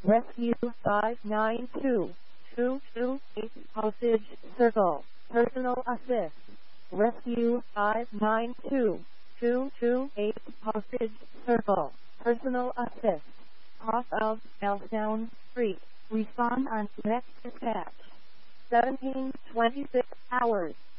Rescue 592228 Hostage Circle. Personal assist. Rescue 592228 Hostage Circle. Personal assist. Off of Elstown Street. Respond on next dispatch. 1726 hours.